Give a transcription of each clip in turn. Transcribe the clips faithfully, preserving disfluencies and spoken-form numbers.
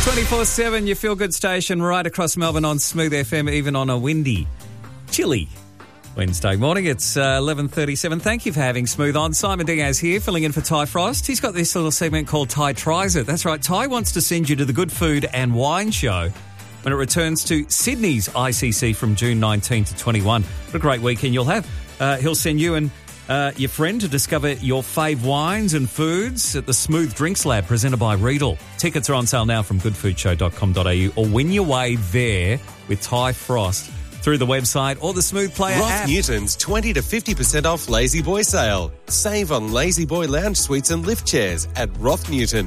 twenty-four seven, your feel-good station right across Melbourne on Smooth F M, even on a windy, chilly Wednesday morning. It's uh, eleven thirty-seven. Thank you for having Smooth on. Simon Diaz here, filling in for Ty Frost. He's got this little segment called Ty Tries It. That's right, Ty wants to send you to the Good Food and Wine Show when it returns to Sydney's I C C from June nineteenth to twenty-one. What a great weekend you'll have. Uh, he'll send you and uh, your friend to discover your fave wines and foods at the Smooth Drinks Lab presented by Riedel. Tickets are on sale now from good food show dot com dot a u or win your way there with Ty Frost through the website or the Smooth Player Roth app. Newton's twenty to fifty percent off Lazy Boy sale. Save on Lazy Boy lounge suites and lift chairs at Roth Newton.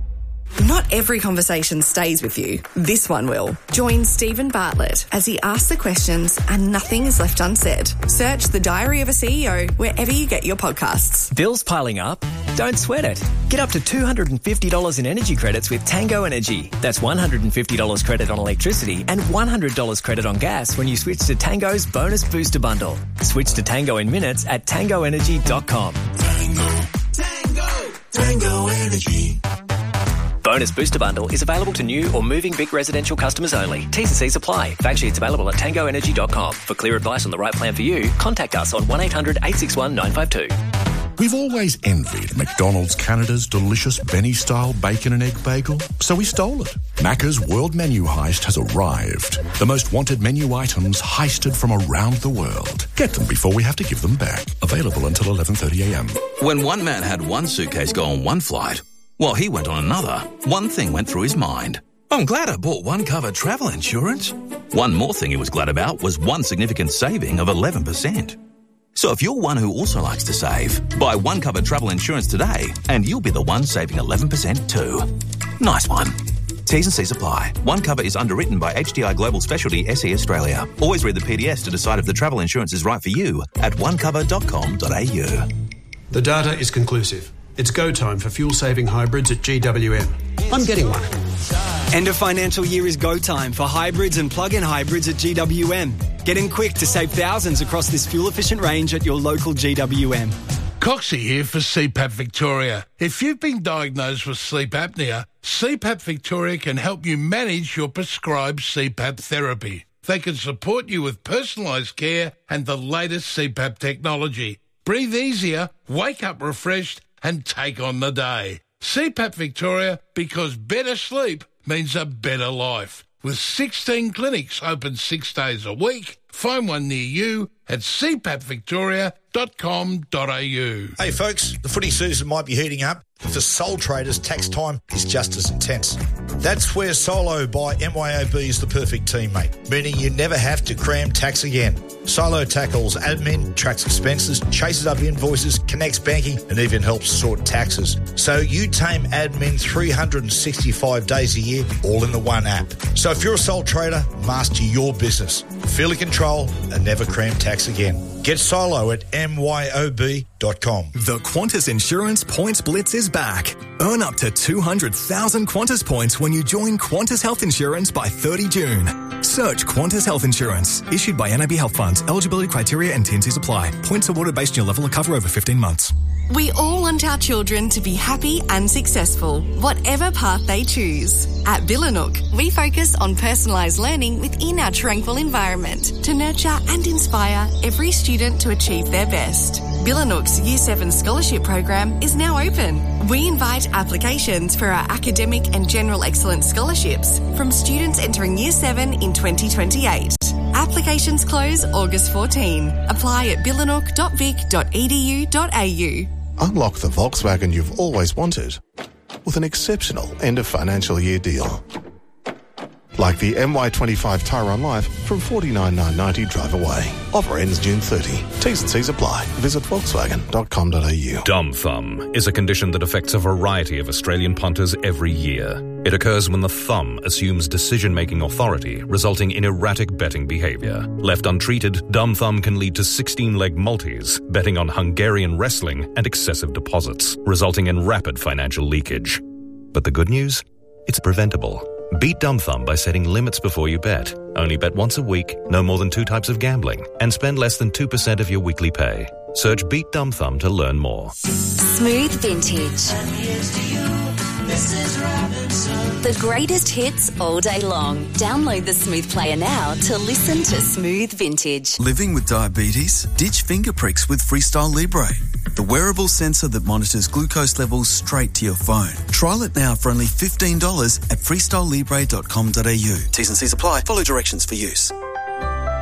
Not every conversation stays with you. This one will. Join Stephen Bartlett as he asks the questions and nothing is left unsaid. Search The Diary of a C E O wherever you get your podcasts. Bills piling up? Don't sweat it. Get up to two hundred fifty dollars in energy credits with Tango Energy. That's one hundred fifty dollars credit on electricity and one hundred dollars credit on gas when you switch to Tango's Bonus Booster Bundle. Switch to Tango in minutes at tango energy dot com. Tango, Tango, Tango Energy. Bonus Booster Bundle is available to new or moving Vic residential customers only. T's and C's apply. Fact sheets available at tango energy dot com. For clear advice on the right plan for you, contact us on one eight hundred eight six one nine five two. We've always envied McDonald's Canada's delicious Benny-style bacon and egg bagel, so we stole it. Macca's World Menu Heist has arrived. The most wanted menu items heisted from around the world. Get them before we have to give them back. Available until eleven thirty a m. When one man had one suitcase go on one flight, while he went on another, one thing went through his mind. I'm glad I bought one cover travel insurance. One more thing he was glad about was one significant saving of eleven percent. So if you're one who also likes to save, buy one cover travel insurance today and you'll be the one saving eleven percent too. Nice one. T's and C's apply. One cover is underwritten by H D I Global Specialty S E Australia. Always read the P D S to decide if the travel insurance is right for you at one cover dot com dot a u. The data is conclusive. It's go time for fuel-saving hybrids at G W M. I'm getting one. End of financial year is go time for hybrids and plug-in hybrids at G W M. Get in quick to save thousands across this fuel-efficient range at your local G W M. Coxie here for C PAP Victoria. If you've been diagnosed with sleep apnea, C PAP Victoria can help you manage your prescribed C PAP therapy. They can support you with personalised care and the latest C PAP technology. Breathe easier, wake up refreshed, and take on the day. C PAP Victoria, because better sleep means a better life. With sixteen clinics open six days a week, find one near you at c pap victoria dot com dot a u. Hey folks, the footy season might be heating up. For sole traders, tax time is just as intense. That's where Solo by M Y O B is the perfect teammate, meaning you never have to cram tax again. Solo tackles admin, tracks expenses, chases up invoices, connects banking, and even helps sort taxes. So you tame admin three hundred sixty-five days a year, all in the one app. So if you're a sole trader, master your business. Feel in control and never cram tax again. Get Solo at m y o b dot com. The Qantas Insurance Points Blitz is back. Earn up to two hundred thousand Qantas points when you join Qantas Health Insurance by thirty June. Search Qantas Health Insurance. Issued by N A B Health Funds. Eligibility criteria and T and Cs apply. Points awarded based on your level of cover over fifteen months. We all want our children to be happy and successful, whatever path they choose. At Billanook, we focus on personalised learning within our tranquil environment to nurture and inspire every student to achieve their best. Billanook's Year seven Scholarship Program is now open. We invite applications for our academic and general excellence scholarships from students entering Year seven in twenty twenty-eight. Applications close August fourteenth. Apply at billanook dot vic dot e d u dot a u. Unlock the Volkswagen you've always wanted with an exceptional end of financial year deal. Like the M Y twenty-five Tyron Life from forty-nine thousand nine hundred ninety drive away. Offer ends June thirtieth. T's and C's apply. Visit volkswagen dot com dot a u. Dumb thumb is a condition that affects a variety of Australian punters every year. It occurs when the thumb assumes decision-making authority, resulting in erratic betting behaviour. Left untreated, dumb thumb can lead to sixteen-leg multis, betting on Hungarian wrestling and excessive deposits, resulting in rapid financial leakage. But the good news? It's preventable. Beat dumb thumb by setting limits before you bet. Only bet once a week, no more than two types of gambling, and spend less than two percent of your weekly pay. Search Beat Dumb Thumb to learn more. Smooth Vintage. Missus Robinson. The greatest hits all day long. Download the Smooth Player now to listen to Smooth Vintage. Living with diabetes? Ditch finger pricks with Freestyle Libre, the wearable sensor that monitors glucose levels straight to your phone. Trial it now for only fifteen dollars at freestyle libre dot com dot a u. T's and C's apply. Follow directions for use.